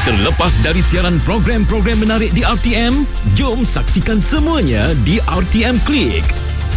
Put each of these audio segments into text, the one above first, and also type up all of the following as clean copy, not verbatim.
Terlepas dari siaran program-program menarik di RTM, jom saksikan semuanya di RTM Klik.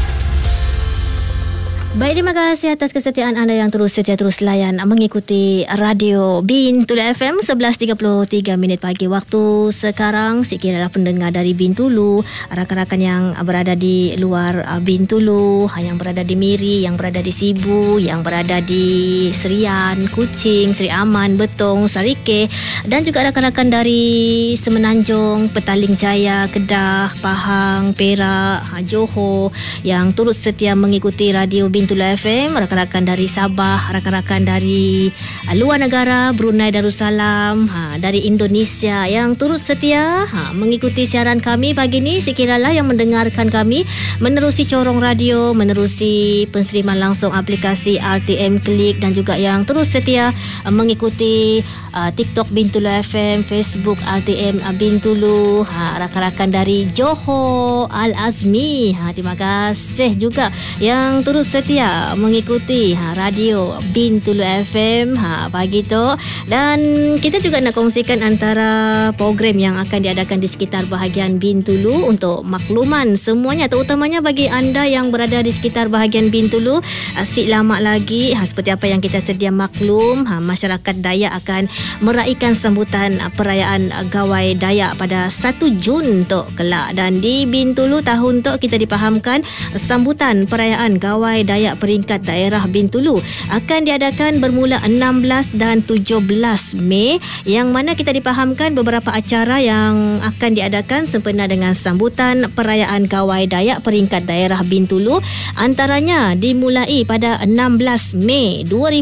Baik, terima kasih atas kesetiaan anda yang terus setia terus layan mengikuti Radio Bintulu FM 11.33 minit pagi waktu sekarang. Sekiranya pendengar dari Bintulu, rakan-rakan yang berada di luar Bintulu, yang berada di Miri, yang berada di Sibu, yang berada di Serian, Kuching, Seri Aman, Betong, Sarike, dan juga rakan-rakan dari Semenanjung, Petaling Jaya, Kedah, Pahang, Perak, Johor yang turut setia mengikuti Radio Bintulu FM, rakan-rakan dari Sabah, rakan-rakan dari luar negara, Brunei Darussalam, dari Indonesia yang turut setia mengikuti siaran kami pagi ini. Sekiranya yang mendengarkan kami menerusi corong radio, menerusi penseriman langsung aplikasi RTM Klik, dan juga yang terus setia mengikuti TikTok Bintulu FM, Facebook RTM Bintulu, rakan-rakan dari Johor, Al-Azmi, terima kasih juga yang terus setia mengikuti radio Bintulu FM pagi tu. Dan kita juga nak kongsikan antara program yang akan diadakan di sekitar bahagian Bintulu untuk makluman semuanya, terutamanya bagi anda yang berada di sekitar bahagian Bintulu. Si lama lagi seperti apa yang kita sedia maklum, masyarakat Dayak akan meraihkan sambutan perayaan Gawai Dayak pada 1 Jun tu kelak. Dan di Bintulu tahun tu kita dipahamkan sambutan perayaan Gawai Dayak peringkat daerah Bintulu akan diadakan bermula 16 dan 17 Mei, yang mana kita dipahamkan beberapa acara yang akan diadakan sempena dengan sambutan perayaan Gawai Dayak peringkat daerah Bintulu. Antaranya dimulai pada 16 Mei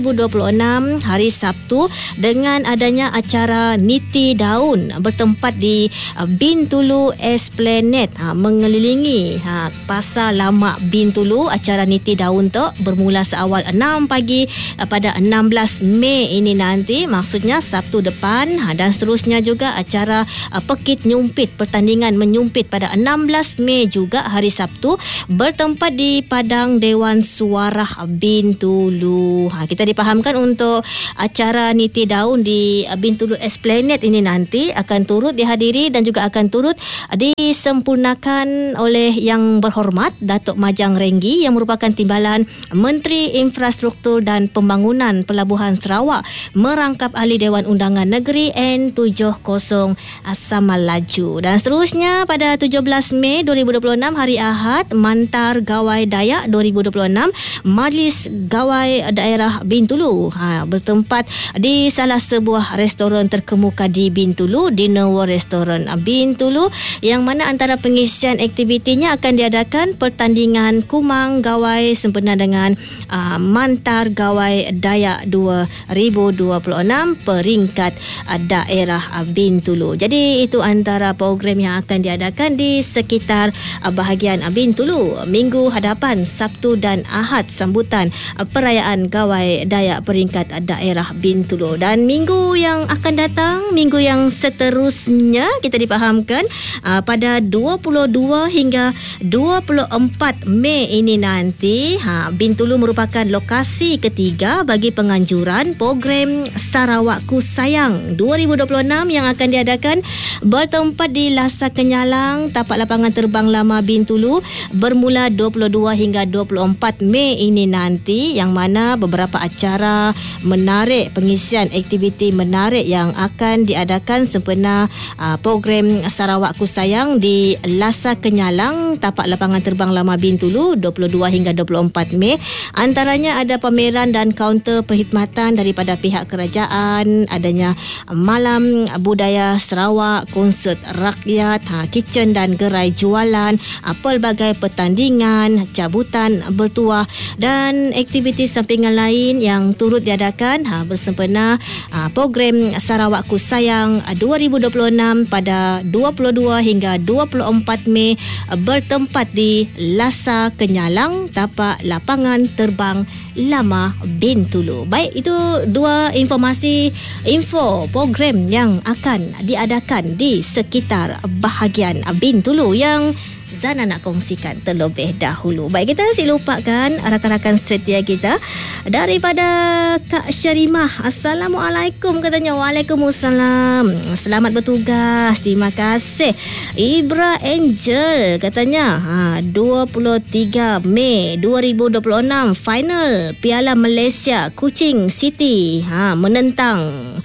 2026 hari Sabtu dengan adanya acara Niti Daun bertempat di Bintulu Esplanade, mengelilingi Pasar Lama Bintulu. Acara Niti Daun tu bermula seawal 6 pagi pada 16 Mei ini nanti, maksudnya Sabtu depan, dan seterusnya juga acara Pekit Nyumpit, pertandingan menyumpit pada 16 Mei juga hari Sabtu bertempat di Padang Dewan Suarah Bintulu. Kita dipahamkan untuk acara Niti Daun di Bintulu Esplanade ini nanti akan turut dihadiri dan juga akan turut disempurnakan oleh Yang Berhormat Datuk Majang Renggi yang merupakan Timbalan Menteri Infrastruktur dan Pembangunan Pelabuhan Sarawak, merangkap ahli Dewan Undangan Negeri N70 Samal Laju. Dan seterusnya pada 17 Mei 2026 hari Ahad, Mantar Gawai Dayak 2026 Majlis Gawai Daerah Bintulu bertempat di salah sebuah restoran terkemuka di Bintulu, Dinner World Restaurant Bintulu, yang mana antara pengisian aktivitinya akan diadakan pertandingan kumang gawai sempena dengan Mantar Gawai Dayak 2026 peringkat daerah Bintulu. Jadi itu antara program yang akan diadakan di sekitar bahagian Bintulu minggu hadapan, Sabtu dan Ahad, sambutan perayaan Gawai Dayak peringkat daerah Bintulu. Dan minggu yang akan datang, minggu yang seterusnya, kita dipahamkan pada 22 hingga 24 Mei ini nanti, Bintulu merupakan lokasi ketiga bagi penganjuran program Sarawakku Sayang 2026 yang akan diadakan bertempat di Lasa Kenyalang, tapak lapangan terbang lama Bintulu bermula 22 hingga 24 Mei ini nanti, yang mana beberapa acara menarik, pengisian aktiviti menarik yang akan diadakan sempena program Sarawakku Sayang di Lasa Kenyalang, tapak lapangan terbang lama Bintulu 22 hingga 24 Mei. Antaranya ada pameran dan kaunter perkhidmatan daripada pihak kerajaan, adanya malam budaya Sarawak, konsert rakyat, kitchen dan gerai jualan, pelbagai pertandingan, cabutan bertuah dan aktiviti sampingan lain yang turut diadakan bersempena program Sarawakku Sayang 2026 pada 22 hingga 24 Mei bertempat di Lasa Kenyalang, tapak lapangan terbang lama Bintulu. Baik, itu dua info program yang akan diadakan di sekitar bahagian Bintulu yang Zana nak kongsikan terlebih dahulu. Baik, kita si lupakan rakan-rakan setia kita daripada Kak Syarimah. Assalamualaikum katanya. Waalaikumsalam. Selamat bertugas. Terima kasih. Ibra Angel katanya 23 Mei 2026 final Piala Malaysia Kuching City menentang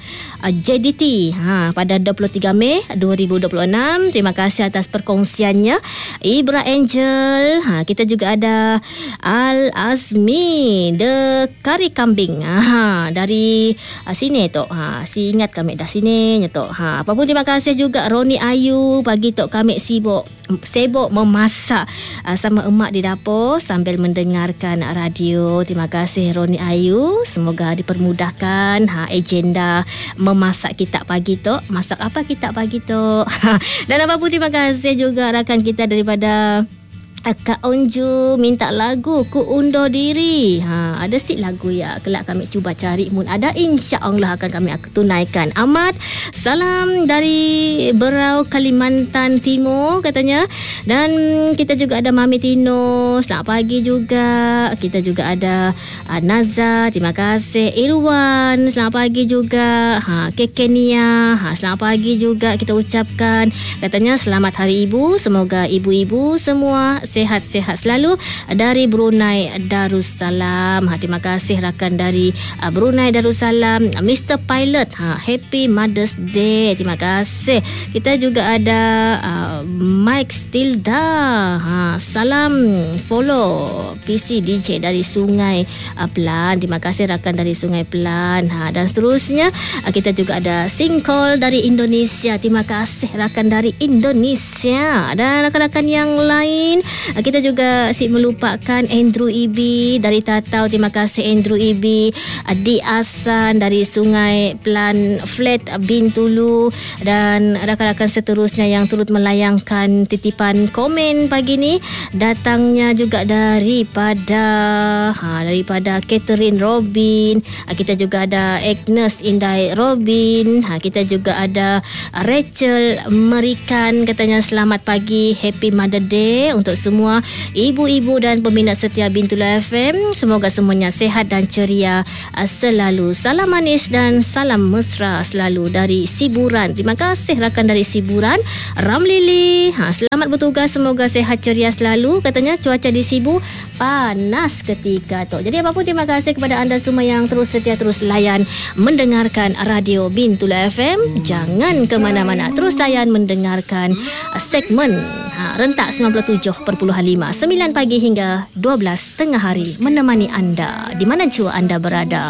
JDT pada 23 Mei 2026. Terima kasih atas perkongsiannya Ibra Angel. Kita juga ada Al Azmi The Kari Kambing dari sini tu. Si ingat kami dah sini tu. Apa pun terima kasih juga Roni Ayu. Pagi tu kami sibuk memasak sama emak di dapur sambil mendengarkan radio. Terima kasih Roni Ayu. Semoga dipermudahkan agenda memasak kita pagi tu. Masak apa kita pagi tu? Dan apa pun terima kasih juga rakan kita daripada Kak Onju minta lagu Ku Undur Diri. Ada si lagu ya. Kelak kami cuba cari. Mun ada, insya-Allah akan kami tunaikan. Ahmad, salam dari Berau, Kalimantan Timur katanya. Dan kita juga ada Mami Tino. Selamat pagi juga. Kita juga ada Naza. Terima kasih. Irwan, selamat pagi juga. Kekenia. Selamat pagi juga kita ucapkan. Katanya selamat Hari Ibu. Semoga ibu-ibu semua sehat-sehat selalu dari Brunei Darussalam. Terima kasih rakan dari Brunei Darussalam, Mr. Pilot. Happy Mother's Day. Terima kasih. Kita juga ada Mike Stilda. Salam follow PC DJ dari Sungai Pelan. Terima kasih rakan dari Sungai Pelan. Dan seterusnya kita juga ada Singkol dari Indonesia. Terima kasih rakan dari Indonesia. Dan rakan-rakan yang lain, kita juga melupakan Andrew Ibi dari Tatau. Terima kasih Andrew Ibi. Di Asan dari Sungai Pelan Flat Bintulu. Dan rakan-rakan seterusnya yang turut melayangkan titipan komen pagi ni, datangnya juga daripada Catherine Robin. Kita juga ada Agnes Indai Robin. Kita juga ada Rachel Merikan. Katanya selamat pagi, Happy Mother Day untuk semua ibu-ibu dan peminat setia Bintulu FM. Semoga semuanya sehat dan ceria selalu. Salam manis dan salam mesra selalu dari Siburan. Terima kasih rakan dari Siburan. Ramlili, selamat bertugas. Semoga sehat ceria selalu. Katanya cuaca di Sibu panas ketika tu. Jadi apapun terima kasih kepada anda semua yang terus setia, terus layan mendengarkan radio Bintulu FM. Jangan ke mana-mana. Terus layan mendengarkan segmen Rentak 97.5 9 pagi hingga 12 tengah hari menemani anda di mana jua anda berada.